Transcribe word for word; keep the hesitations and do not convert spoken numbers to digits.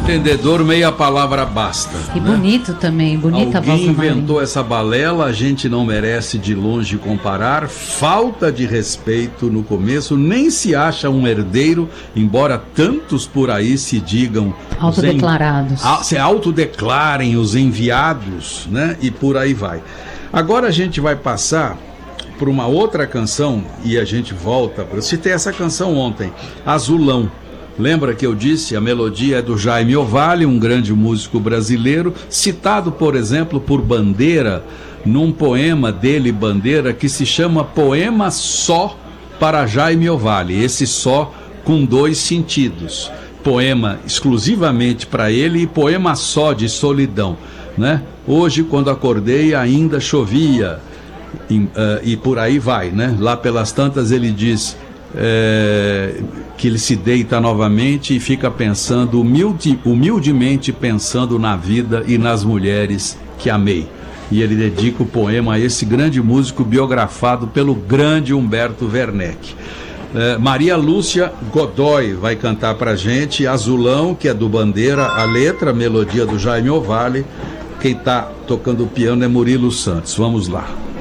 entendedor, meia palavra basta. E né? bonito também, bonita a voz Alguém do Marinho. inventou essa balela, a gente não merece de longe comparar. Falta de respeito no começo, nem se acha um herdeiro, embora tantos por aí se digam... Autodeclarados. En... Se autodeclarem os enviados, né? E por aí vai. Agora a gente vai passar por uma outra canção e a gente volta. Eu citei essa canção ontem, Azulão. Lembra que eu disse, a melodia é do Jaime Ovalle, um grande músico brasileiro, citado, por exemplo, por Bandeira, num poema dele, Bandeira, que se chama Poema Só para Jaime Ovalle. Esse só com dois sentidos. Poema exclusivamente para ele e poema só de solidão, né? Hoje, quando acordei, ainda chovia. E, uh, e por aí vai, né? Lá pelas tantas ele diz é, que ele se deita novamente e fica pensando, humilde, humildemente pensando na vida e nas mulheres que amei. E ele dedica o poema a esse grande músico biografado pelo grande Humberto Werneck. É, Maria Lúcia Godoy vai cantar pra gente Azulão, que é do Bandeira, a letra, a melodia do Jaime Ovalle. Quem tá tocando o piano é Murilo Santos. Vamos lá.